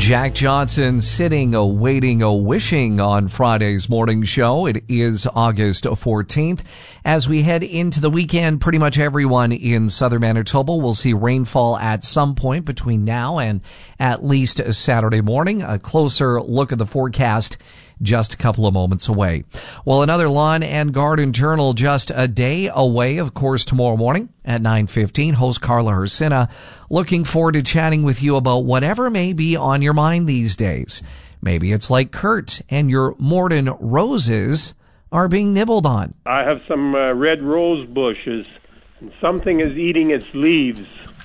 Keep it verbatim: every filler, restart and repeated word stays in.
Jack Johnson sitting, a waiting, a wishing on Friday's morning show. It is August fourteenth. As we head into the weekend, pretty much everyone in southern Manitoba will see rainfall at some point between now and at least Saturday morning. A closer look at the forecast just a couple of moments away. Well, another Lawn and Garden Journal just a day away, of course, tomorrow morning at nine fifteen. Host Carla Hersina looking forward to chatting with you about whatever may be on your mind these days. Maybe it's like Kurt and your Morden roses are being nibbled on. I have some uh, red rose bushes, and something is eating its leaves.